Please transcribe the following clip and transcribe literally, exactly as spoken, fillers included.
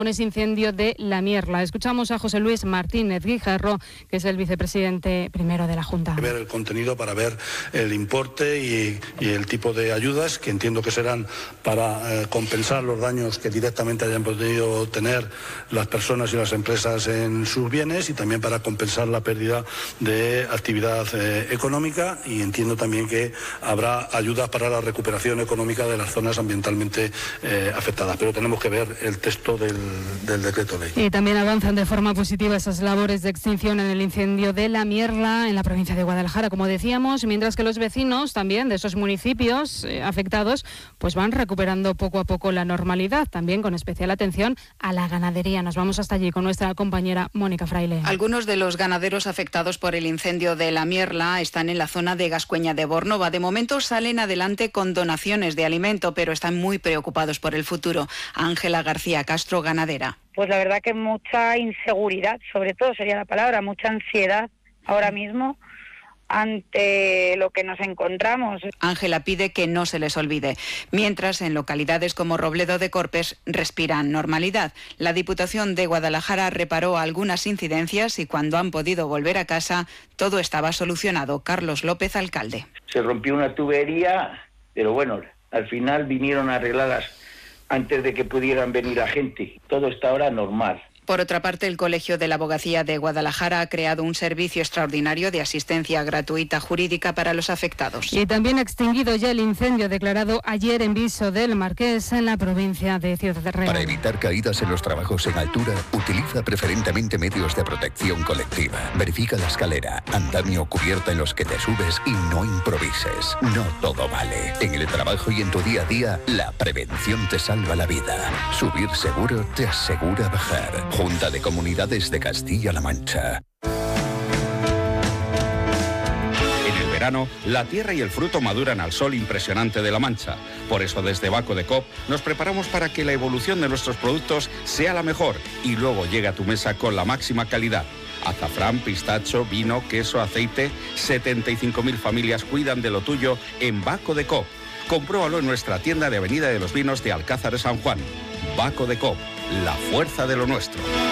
con ese incendio de La Mierla. Escuchamos a José Luis Martínez Guijarro, que es el vicepresidente primero de la Junta. Ver el contenido para ver el importe y, y el tipo de ayudas que entiendo que serán para eh, compensar los daños que directamente hayan podido tener las personas y las empresas en sus bienes y también para compensar la pérdida de actividad eh, económica, y entiendo también que habrá ayudas para la recuperación económica de las zonas ambientalmente eh, afectadas. Pero tenemos que ver el texto del del decreto ley. Y también avanzan de forma positiva esas labores de extinción en el incendio de La Mierla, en la provincia de Guadalajara, como decíamos, mientras que los vecinos también de esos municipios eh, afectados pues van recuperando poco a poco la normalidad, también con especial atención a la ganadería. Nos vamos hasta allí con nuestra compañera Mónica Fraile. Algunos de los ganaderos afectados por el incendio de La Mierla están en la zona de Gascueña de Bornova. De momento salen adelante con donaciones de alimento, pero están muy preocupados por el futuro. Ángela García Castro, ganadera. Pues la verdad que mucha inseguridad, sobre todo sería la palabra, mucha ansiedad ahora mismo ante lo que nos encontramos. Ángela pide que no se les olvide. Mientras, en localidades como Robledo de Corpes respiran normalidad. La Diputación de Guadalajara reparó algunas incidencias y cuando han podido volver a casa, todo estaba solucionado. Carlos López, alcalde. Se rompió una tubería, pero bueno, al final vinieron a arreglarlas antes de que pudieran venir la gente. Todo está ahora normal. Por otra parte, el Colegio de la Abogacía de Guadalajara ha creado un servicio extraordinario de asistencia gratuita jurídica para los afectados. Y también ha extinguido ya el incendio declarado ayer en Viso del Marqués, en la provincia de Ciudad Real. Para evitar caídas en los trabajos en altura, utiliza preferentemente medios de protección colectiva. Verifica la escalera, andamio o cubierta en los que te subes y no improvises. No todo vale. En el trabajo y en tu día a día, la prevención te salva la vida. Subir seguro te asegura bajar. Junta de Comunidades de Castilla-La Mancha. En el verano, la tierra y el fruto maduran al sol impresionante de La Mancha. Por eso, desde Baco de Coop nos preparamos para que la evolución de nuestros productos sea la mejor y luego llegue a tu mesa con la máxima calidad. Azafrán, pistacho, vino, queso, aceite. setenta y cinco mil familias cuidan de lo tuyo en Baco de Coop. Compruébalo en nuestra tienda de Avenida de los Vinos de Alcázar de San Juan. Baco de Coop, la fuerza de lo nuestro.